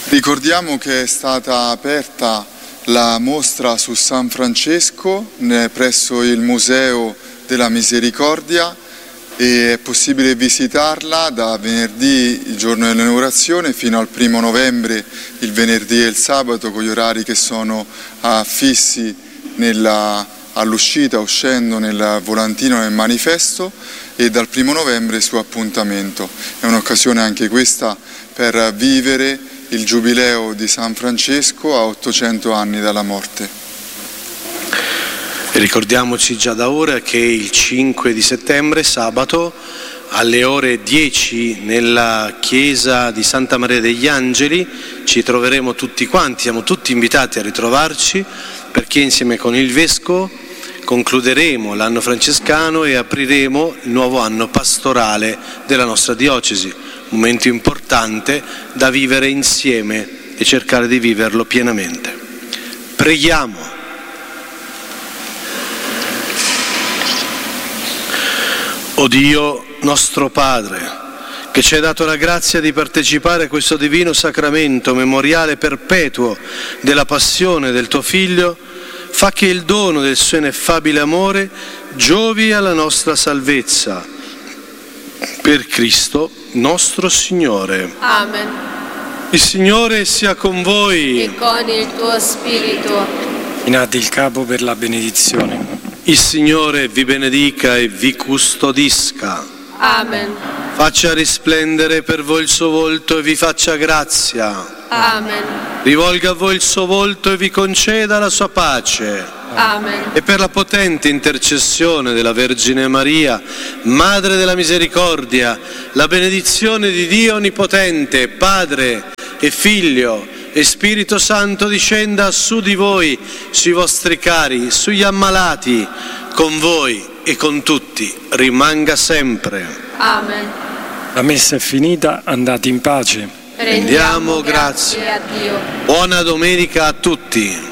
Ricordiamo che è stata aperta la mostra su San Francesco presso il Museo della Misericordia e è possibile visitarla da venerdì, il giorno dell'inaugurazione, fino al 1° novembre, il venerdì e il sabato, con gli orari che sono affissi all'uscita, uscendo nel volantino, nel manifesto, e dal 1° novembre su appuntamento. È un'occasione anche questa per vivere il Giubileo di San Francesco a 800 anni dalla morte. Ricordiamoci già da ora che il 5 di settembre, sabato, alle ore 10 nella chiesa di Santa Maria degli Angeli ci troveremo tutti quanti, siamo tutti invitati a ritrovarci, perché insieme con il Vescovo concluderemo l'anno francescano e apriremo il nuovo anno pastorale della nostra diocesi, momento importante da vivere insieme e cercare di viverlo pienamente. Preghiamo. O Dio nostro Padre, che ci hai dato la grazia di partecipare a questo divino sacramento memoriale perpetuo della passione del tuo Figlio, fa che il dono del suo ineffabile amore giovi alla nostra salvezza. Per Cristo nostro Signore. Amen. Il Signore sia con voi. E con il tuo spirito. Chinate il capo per la benedizione. Il Signore vi benedica e vi custodisca. Amen. Faccia risplendere per voi il suo volto e vi faccia grazia. Amen. Rivolga a voi il suo volto e vi conceda la sua pace. Amen. E per la potente intercessione della Vergine Maria, Madre della Misericordia, la benedizione di Dio Onnipotente, Padre e Figlio e Spirito Santo discenda su di voi, sui vostri cari, sugli ammalati, con voi e con tutti, rimanga sempre. Amen. La messa è finita, andate in pace. Rendiamo grazie a Dio. Buona domenica a tutti.